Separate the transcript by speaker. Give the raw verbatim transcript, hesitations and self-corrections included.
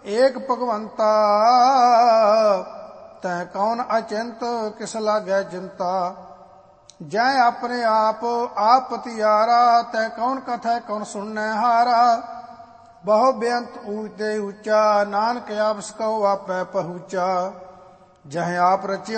Speaker 1: ਏਕ ਭਗਵੰਤਾ ਤੈ ਕੌਣ ਅਚਿੰਤ ਕਿਸ ਲਾਗੈ ਚਿੰਤਾ। ਜੈ ਆਪਣੇ ਆਪ ਆਪ ਪਤਿਆਰਾ ਤੈ ਕੌਣ ਕਥੈ ਕੌਣ ਸੁਣਨੈ ਹਾਰਾ। ਬਹੁ ਬੇਅੰਤ ਊਚੇ ਊਚਾ ਨਾਨਕ ਆਪਸ ਕਉ ਆਪੈ ਪਹੁੰਚਾ। ਜਹ ਆਪ ਰਚਿਓ